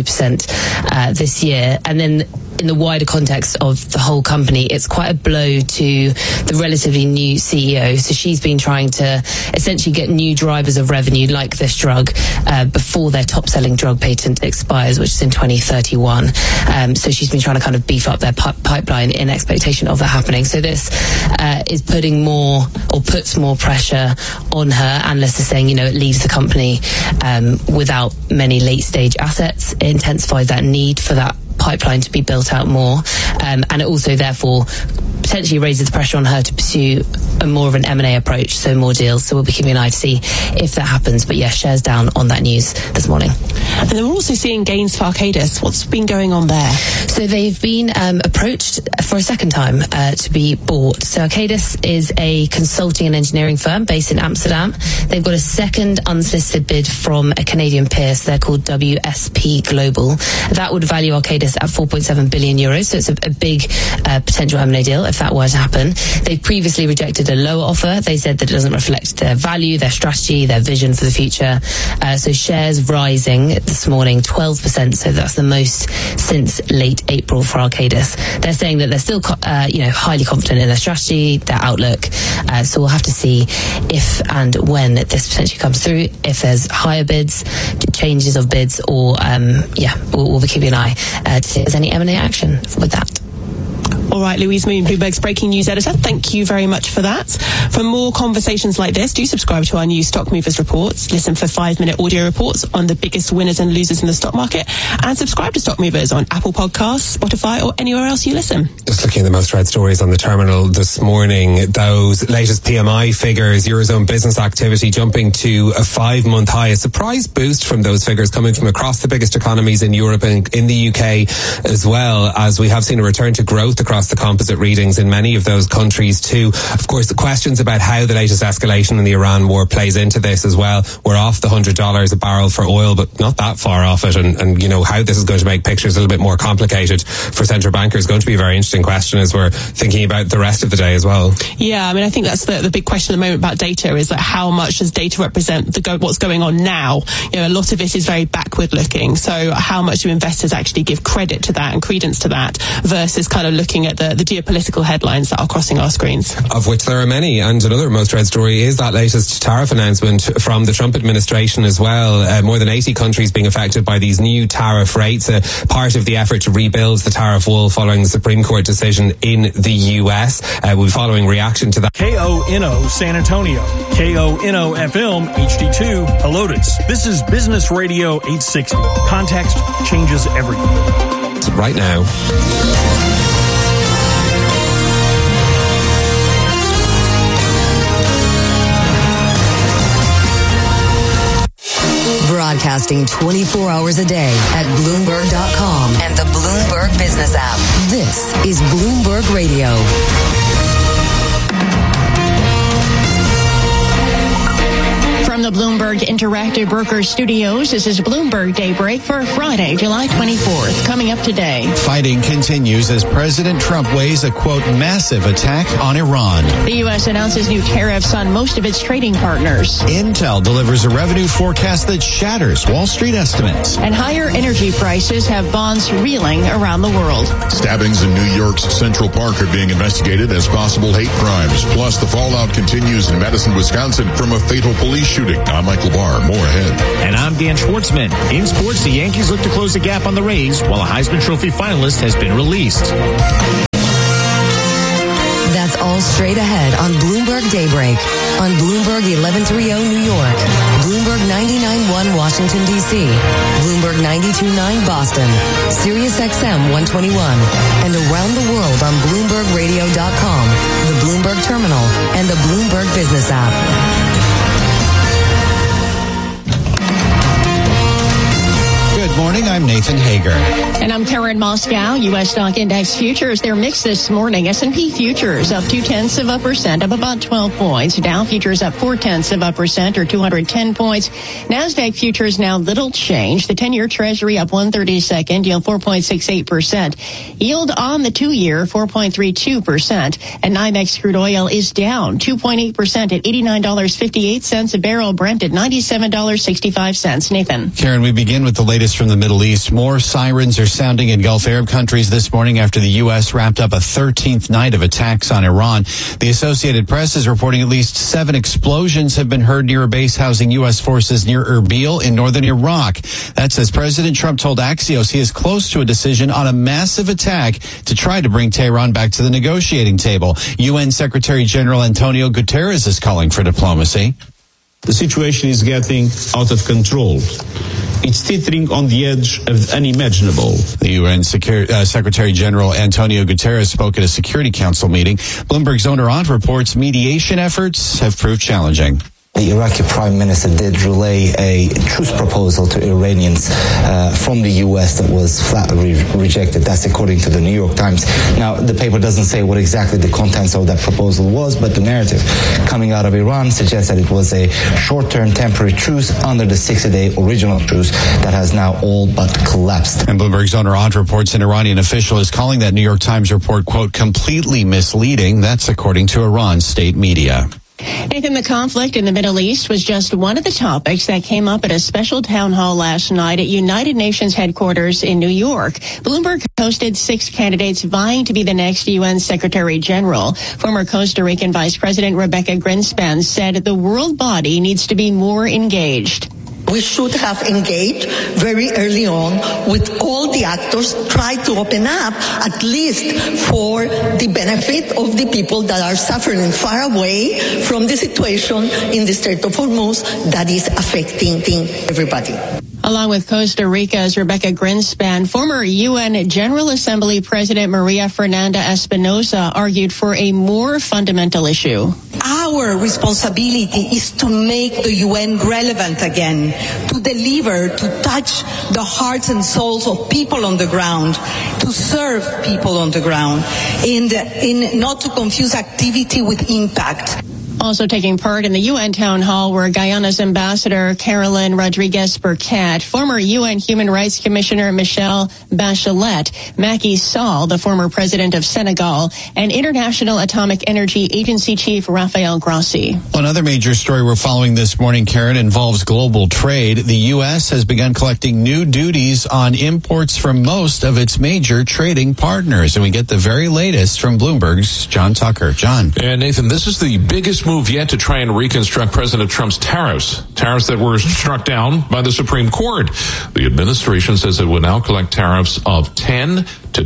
1.2% this year. And then in the wider context of the whole company, it's quite a blow to the relatively new CEO. So she's been trying to essentially get new drivers of revenue like this drug before their top-selling drug patent expires, which is in 2031. So she's been trying to kind of beef up their pipeline in expectation of that happening. So this is putting more or puts more pressure on her. Analysts are saying, it leaves the company without many late-stage assets. It intensifies that need for that pipeline to be built out more, and it also therefore potentially raises the pressure on her to pursue more of an M&A approach, so more deals. So we'll be keeping an eye to see if that happens. But yeah, shares down on that news this morning. And then we're also seeing gains for Arcadis. What's been going on there? So they've been approached for a second time to be bought. So Arcadis is a consulting and engineering firm based in Amsterdam. They've got a second unsolicited bid from a Canadian peer, so they're called WSP Global. That would value Arcadis at 4.7 billion euros. So it's a big potential M&A deal if that were to happen. They previously rejected a lower offer. They said that it doesn't reflect their value, their strategy, their vision for the future. So shares rising this morning 12%. So that's the most since late April for Arcadis. They're saying that they're still, highly confident in their strategy, their outlook. So we'll have to see if and when this potentially comes through. If there's higher bids, changes of bids, or we'll be keeping an eye to see if there's any M&A action with that. All right, Louise Moon, Bloomberg's breaking news editor. Thank you very much for that. For more conversations like this, do subscribe to our new Stock Movers reports. Listen for 5-minute audio reports on the biggest winners and losers in the stock market, and subscribe to Stock Movers on Apple Podcasts, Spotify, or anywhere else you listen. Just looking at the most read stories on the terminal this morning, those latest PMI figures, Eurozone business activity jumping to a 5-month high. A surprise boost from those figures coming from across the biggest economies in Europe and in the UK, as well as we have seen a return to growth across across the composite readings in many of those countries too. Of course, the questions about how the latest escalation in the Iran war plays into this as well. We're off the $100 a barrel for oil, but not that far off it. And you know, how this is going to make pictures a little bit more complicated for central bankers is going to be a very interesting question as we're thinking about the rest of the day as well. Yeah, I mean, I think that's the big question at the moment about data, is that how much does data represent what's going on now? You know, a lot of it is very backward looking. So how much do investors actually give credit to that and credence to that versus kind of looking at the geopolitical headlines that are crossing our screens? Of which there are many. And another most read story is that latest tariff announcement from the Trump administration as well. More than 80 countries being affected by these new tariff rates, part of the effort to rebuild the tariff wall following the Supreme Court decision in the US. We'll be following reaction to that. KONO San Antonio, KONO FM HD2 Helotes. This is Business Radio 860. Context changes everything. Right now. Broadcasting 24 hours a day at Bloomberg.com and the Bloomberg Business app. This is Bloomberg Radio. From the Bloomberg Interactive Brokers Studios, this is Bloomberg Daybreak for Friday, July 24th. Coming up today. Fighting continues as President Trump weighs a, quote, massive attack on Iran. The U.S. announces new tariffs on most of its trading partners. Intel delivers a revenue forecast that shatters Wall Street estimates. And higher energy prices have bonds reeling around the world. Stabbings in New York's Central Park are being investigated as possible hate crimes. Plus, the fallout continues in Madison, Wisconsin from a fatal police shooting. I'm Michael Barr. More ahead. And I'm Dan Schwartzman. In sports, the Yankees look to close the gap on the Rays, while a Heisman Trophy finalist has been released. That's all straight ahead on Bloomberg Daybreak. On Bloomberg 1130 New York, Bloomberg 99.1 Washington, D.C., Bloomberg 92.9 Boston, Sirius XM 121, and around the world on BloombergRadio.com, the Bloomberg Terminal, and the Bloomberg Business app. Good morning, I'm Nathan Hager. And I'm Karen Moscow. U.S. stock index futures, they're mixed this morning. S&P futures up 0.2%, up about 12 points. Dow futures up 0.4% or 210 points. NASDAQ futures now little change. The 10-year Treasury up 1/32, yield 4.68%. Yield on the 2-year 4.32%. And NYMEX crude oil is down 2.8% at $89.58 a barrel. Brent at $97.65. Nathan. Karen, we begin with the latest from the Middle East. More sirens are sounding in Gulf Arab countries this morning after the U.S. wrapped up a 13th night of attacks on Iran. The Associated Press is reporting at least 7 explosions have been heard near a base housing U.S. forces near Erbil in northern Iraq. That's as President Trump told Axios he is close to a decision on a massive attack to try to bring Tehran back to the negotiating table. UN Secretary General Antonio Guterres is calling for diplomacy. The situation is getting out of control. It's teetering on the edge of the unimaginable. The UN Secretary General Antonio Guterres spoke at a Security Council meeting. Bloomberg's Owner Ont reports mediation efforts have proved challenging. The Iraqi Prime Minister did relay a truce proposal to Iranians from the U.S. that was flatly rejected. That's according to the New York Times. Now, the paper doesn't say what exactly the contents of that proposal was, but the narrative coming out of Iran suggests that it was a short-term temporary truce under the 60-day original truce that has now all but collapsed. And Bloomberg's Owner Ont reports an Iranian official is calling that New York Times report, quote, completely misleading. That's according to Iran's state media. Nathan, the conflict in the Middle East was just one of the topics that came up at a special town hall last night at United Nations headquarters in New York. Bloomberg hosted 6 candidates vying to be the next UN Secretary General. Former Costa Rican Vice President Rebecca Greenspan said the world body needs to be more engaged. We should have engaged very early on with all the actors, try to open up at least for the benefit of the people that are suffering far away from the situation in the Strait of Hormuz that is affecting everybody. Along with Costa Rica's Rebecca Greenspan, former UN General Assembly President Maria Fernanda Espinosa argued for a more fundamental issue. Our responsibility is to make the UN relevant again, to deliver, to touch the hearts and souls of people on the ground, to serve people on the ground, and not to confuse activity with impact. Also taking part in the UN town hall were Guyana's Ambassador Carolyn Rodriguez-Burkett, former UN Human Rights Commissioner Michelle Bachelet, Macky Sall, the former president of Senegal, and International Atomic Energy Agency Chief Rafael Grossi. One other major story we're following this morning, Karen, involves global trade. The U.S. has begun collecting new duties on imports from most of its major trading partners. And we get the very latest from Bloomberg's John Tucker. John. And Nathan, this is the biggest move yet to try and reconstruct President Trump's tariffs that were struck down by the Supreme Court. The administration says it will now collect tariffs of 10 to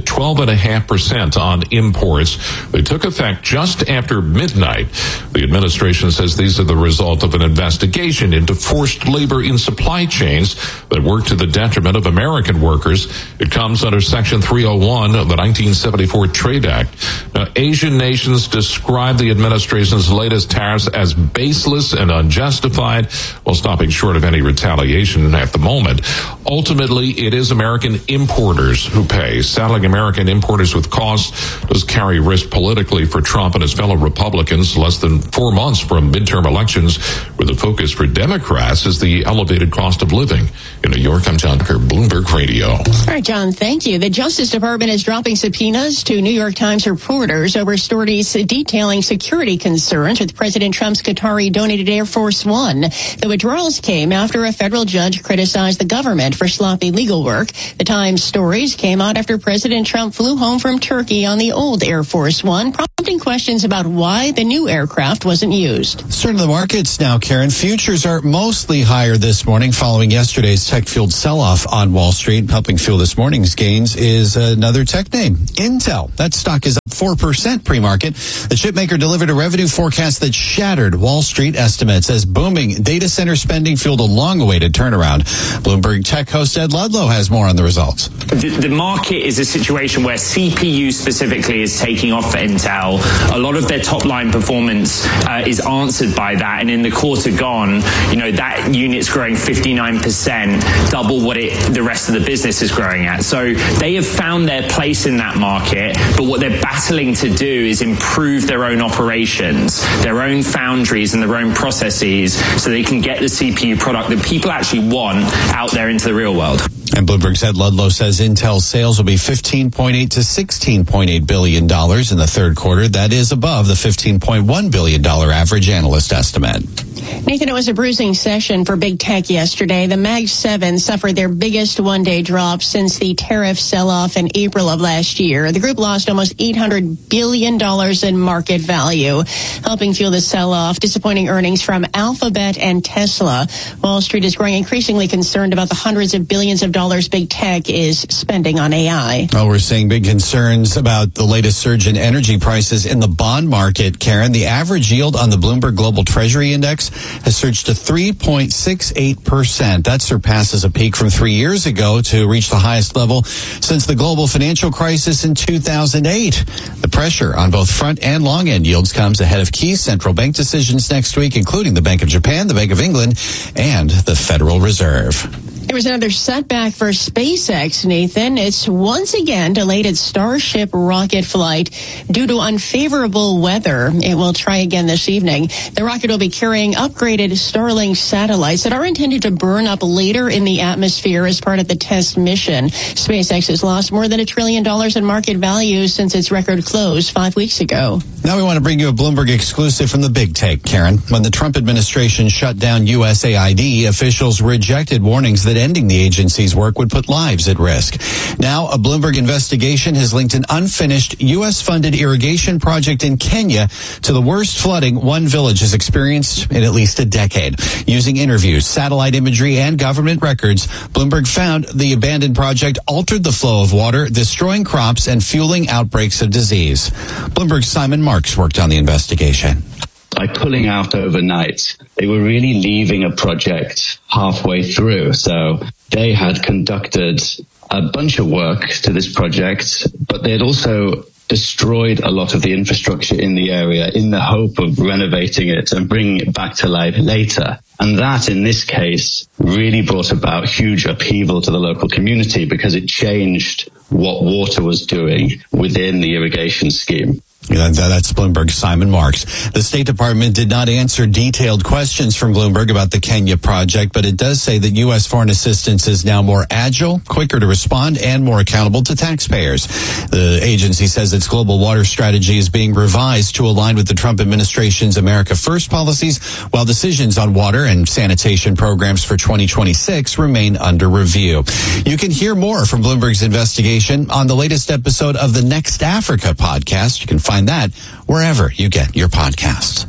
12.5% on imports. They took effect just after midnight. The administration says these are the result of an investigation into forced labor in supply chains that work to the detriment of American workers. It comes under Section 301 of the 1974 Trade Act. Now, Asian nations describe the administration's latest tariffs as baseless and unjustified, while stopping short of any retaliation at the moment. Ultimately, it is American importers who pay. Saddling American importers with costs does carry risk politically for Trump and his fellow Republicans. Less than 4 months from midterm elections, where the focus for Democrats is the elevated cost of living. In New York, I'm John Tucker, Bloomberg Radio. All right, John, thank you. The Justice Department is dropping subpoenas to New York Times reporters over stories detailing security concerns with President Trump's Qatari-donated Air Force One. The withdrawals came after a federal judge criticized the government for sloppy legal work. The Times stories came out after President Trump flew home from Turkey on the old Air Force One, prompting questions about why the new aircraft wasn't used. Turn to the markets now, Karen. Futures are mostly higher this morning following yesterday's tech-fueled sell-off on Wall Street. Helping fuel this morning's gains is another tech name, Intel. That stock is up 4% pre-market. The chipmaker delivered a revenue forecast that shattered Wall Street estimates as booming data center spending fueled a long-awaited turnaround. Bloomberg tech host Ed Ludlow has more on the results. The market is a situation where CPU specifically is taking off for Intel. A lot of their top-line performance is answered by that, and in the quarter gone, that unit's growing 59%, double what the rest of the business is growing at. So they have found their place in that market, but what they're battling to do is improve their own operations, their own foundries and their own processes, so they can get the CPU product that people actually want out there into the real world. And Bloomberg's Ed Ludlow says Intel's sales will be $15.8 to $16.8 billion in the third quarter. That is above the $15.1 billion average analyst estimate. Nathan, it was a bruising session for big tech yesterday. The Mag 7 suffered their biggest one-day drop since the tariff sell-off in April of last year. The group lost almost $800 billion in market value, helping fuel the sell-off. Disappointing earnings from Alphabet and Tesla. Wall Street is growing increasingly concerned about the hundreds of billions of dollars big tech is spending on AI. Well, we're seeing big concerns about the latest surge in energy prices in the bond market, Karen. The average yield on the Bloomberg Global Treasury Index has surged to 3.68%. That surpasses a peak from 3 years ago to reach the highest level since the global financial crisis in 2008. The pressure on both front and long end yields comes ahead of key central bank decisions next week, including the Bank of Japan, the Bank of England, and the Federal Reserve. There was another setback for SpaceX, Nathan. It's once again delayed its Starship rocket flight due to unfavorable weather. It will try again this evening. The rocket will be carrying upgraded Starlink satellites that are intended to burn up later in the atmosphere as part of the test mission. SpaceX has lost more than $1 trillion in market value since its record close 5 weeks ago. Now we want to bring you a Bloomberg exclusive from the Big Take, Karen. When the Trump administration shut down USAID, officials rejected warnings that ending the agency's work would put lives at risk. Now, a Bloomberg investigation has linked an unfinished U.S.-funded irrigation project in Kenya to the worst flooding one village has experienced in at least a decade. Using interviews, satellite imagery, and government records, Bloomberg found the abandoned project altered the flow of water, destroying crops and fueling outbreaks of disease. Bloomberg's Simon Marks worked on the investigation. By pulling out overnight, they were really leaving a project halfway through. So they had conducted a bunch of work to this project, but they had also destroyed a lot of the infrastructure in the area in the hope of renovating it and bringing it back to life later. And that, in this case, really brought about huge upheaval to the local community because it changed what water was doing within the irrigation scheme. That's Bloomberg's Simon Marks. The State Department did not answer detailed questions from Bloomberg about the Kenya project, but it does say that U.S. foreign assistance is now more agile, quicker to respond, and more accountable to taxpayers. The agency says its global water strategy is being revised to align with the Trump administration's America First policies, while decisions on water and sanitation programs for 2026 remain under review. You can hear more from Bloomberg's investigation on the latest episode of the Next Africa podcast. You can find that wherever you get your podcasts.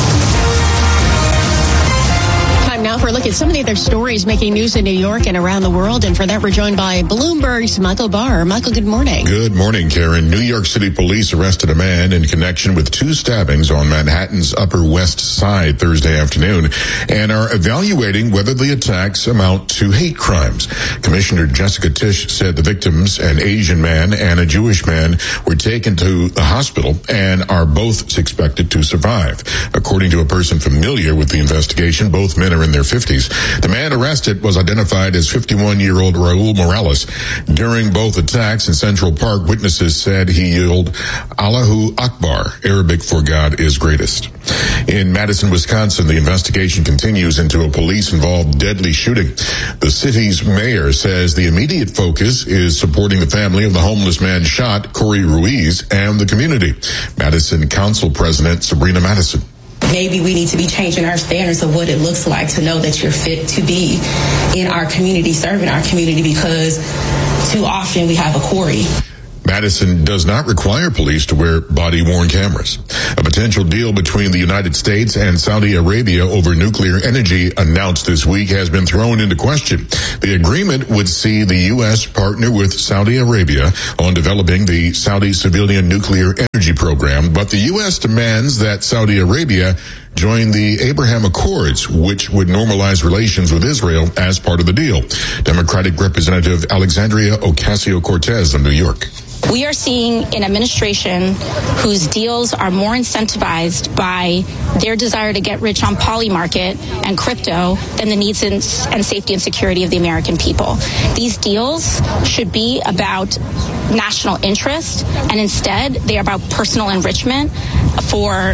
Time now for a look at some of the other stories making news in New York and around the world. And for that, we're joined by Bloomberg's Michael Barr. Michael, good morning. Good morning, Karen. New York City police arrested a man in connection with 2 stabbings on Manhattan's Upper West Side Thursday afternoon and are evaluating whether the attacks amount to hate crimes. Commissioner Jessica Tisch said the victims, an Asian man and a Jewish man, were taken to the hospital and are both expected to survive. According to a person familiar with the investigation, both men are in their 50s. The man arrested was identified as 51-year-old Raul Morales. During both attacks in Central Park, witnesses said he yelled, "Allahu Akbar," Arabic for God is greatest. In Madison, Wisconsin, the investigation continues into a police-involved deadly shooting. The city's mayor says the immediate focus is supporting the family of the homeless man shot, Corey Ruiz, and the community. Madison Council President Sabrina Madison. Maybe we need to be changing our standards of what it looks like to know that you're fit to be in our community, serving our community, because too often we have a Corey. Madison does not require police to wear body-worn cameras. A potential deal between the United States and Saudi Arabia over nuclear energy announced this week has been thrown into question. The agreement would see the U.S. partner with Saudi Arabia on developing the Saudi civilian nuclear energy program, but the U.S. demands that Saudi Arabia join the Abraham Accords, which would normalize relations with Israel as part of the deal. Democratic Representative Alexandria Ocasio-Cortez of New York. We are seeing an administration whose deals are more incentivized by their desire to get rich on poly market and crypto than the needs and safety and security of the American people. These deals should be about national interest, and instead they are about personal enrichment for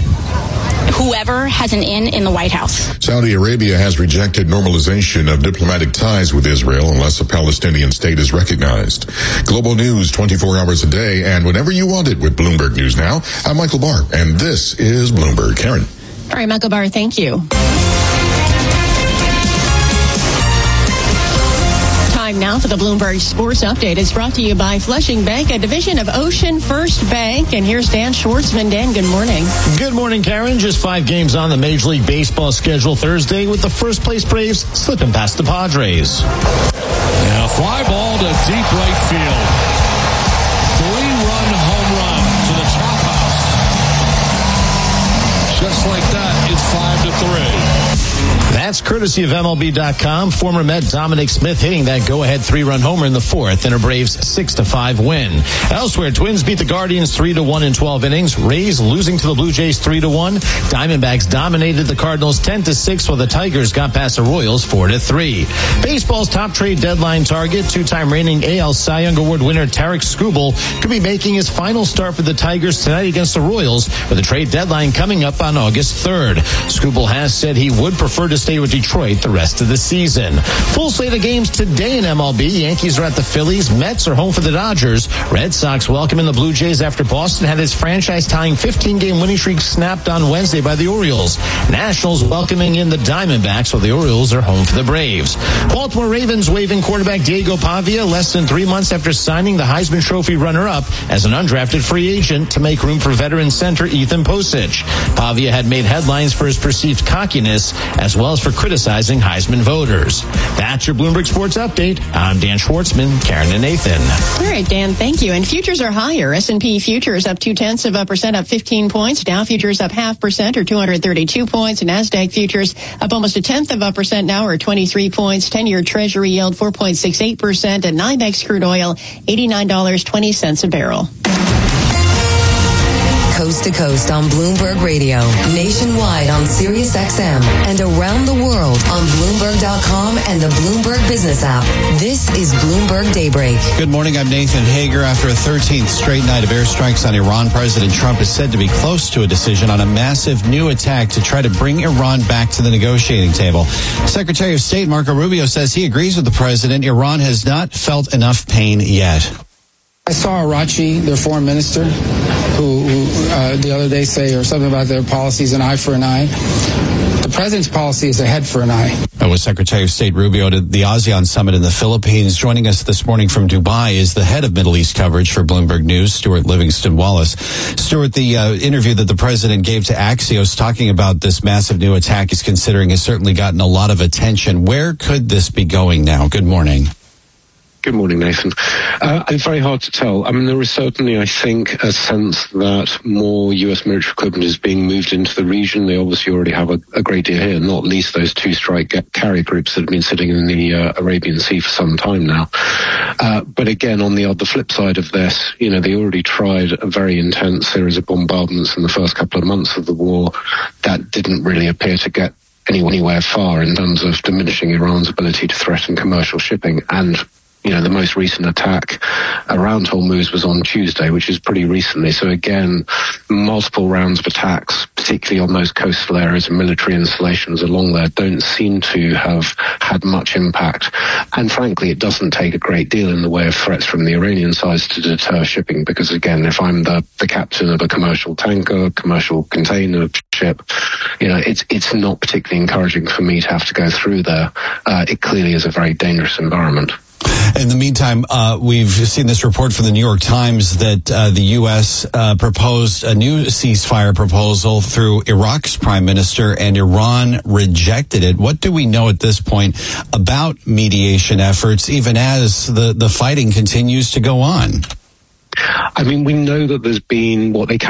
whoever has an in the White House. Saudi Arabia has rejected normalization of diplomatic ties with Israel unless a Palestinian state is recognized. Global news 24 hours a day and whenever you want it with Bloomberg News Now. I'm Michael Barr, and this is Bloomberg. Karen. All right, Michael Barr, thank you. Time now for the Bloomberg Sports Update. It's brought to you by Flushing Bank, a division of Ocean First Bank. And here's Dan Schwartzman. Dan, good morning. Good morning, Karen. Just 5 games on the Major League Baseball schedule Thursday with the first place Braves slipping past the Padres. Now, fly ball to deep right field. 3-run home run to the top house. Just like that, it's 5-3. That's courtesy of MLB.com. Former Met Dominic Smith hitting that go-ahead 3-run homer in the 4th in a Braves 6-5 win. Elsewhere, Twins beat the Guardians 3-1 in 12 innings. Rays losing to the Blue Jays 3-1. Diamondbacks dominated the Cardinals 10-6, while the Tigers got past the Royals 4-3. Baseball's top trade deadline target, 2-time reigning AL Cy Young Award winner Tarik Skubal, could be making his final start for the Tigers tonight against the Royals, with the trade deadline coming up on August 3rd. Skubal has said he would prefer to stay with Detroit the rest of the season. Full slate of games today in MLB. Yankees are at the Phillies. Mets are home for the Dodgers. Red Sox welcoming the Blue Jays after Boston had its franchise-tying 15-game winning streak snapped on Wednesday by the Orioles. Nationals welcoming in the Diamondbacks, while the Orioles are home for the Braves. Baltimore Ravens waiving quarterback Diego Pavia less than 3 months after signing the Heisman Trophy runner-up as an undrafted free agent to make room for veteran center Ethan Posich. Pavia had made headlines for his perceived cockiness as well as for criticizing Heisman voters. That's your Bloomberg Sports Update. I'm Dan Schwartzman, Karen and Nathan. All right, Dan, thank you. And futures are higher. S&P futures up 0.2%, up 15 points. Dow futures up 0.5% or 232 points. And NASDAQ futures up almost 0.1% now or 23 points. 10-year Treasury yield 4.68%. And NYMEX crude oil $89.20 a barrel. coast to coast on Bloomberg Radio, nationwide on Sirius XM, and around the world on Bloomberg.com and the Bloomberg Business app. This is Bloomberg Daybreak. Good morning, I'm Nathan Hager. After a 13th straight night of airstrikes on Iran, President Trump is said to be close to a decision on a massive new attack to try to bring Iran back to the negotiating table. Secretary of State Marco Rubio says he agrees with the president. Iran has not felt enough pain yet. I saw Arachi, their foreign minister, who the other day say or something about their policies, an eye for an eye. The president's policy is a head for an eye. That was Secretary of State Rubio at the ASEAN Summit in the Philippines. Joining us this morning from Dubai is the head of Middle East coverage for Bloomberg News, Stuart Livingston-Wallace. Stuart, the interview that the president gave to Axios talking about this massive new attack he's considering has certainly gotten a lot of attention. Where could this be going now? Good morning. Good morning, Nathan. It's very hard to tell. I mean, there is certainly, I think, a sense that more U.S. military equipment is being moved into the region. They obviously already have a great deal here, not least those two strike carrier groups that have been sitting in the Arabian Sea for some time now. But again, on the flip side of this, you know, they already tried a very intense series of bombardments in the first couple of months of the war. That didn't really appear to get anywhere far in terms of diminishing Iran's ability to threaten commercial shipping. And you know, the most recent attack around Hormuz was on Tuesday, which is pretty recently. So again, multiple rounds of attacks, particularly on those coastal areas and military installations along there, don't seem to have had much impact. And frankly, it doesn't take a great deal in the way of threats from the Iranian side to deter shipping. Because again, if I'm the captain of a commercial tanker, commercial container ship, you know, it's not particularly encouraging for me to have to go through there. It clearly is a very dangerous environment. In the meantime, we've seen this report from the New York Times that the U.S. proposed a new ceasefire proposal through Iraq's prime minister, and Iran rejected it. What do we know at this point about mediation efforts, even as the fighting continues to go on? I mean, we know that there's been what they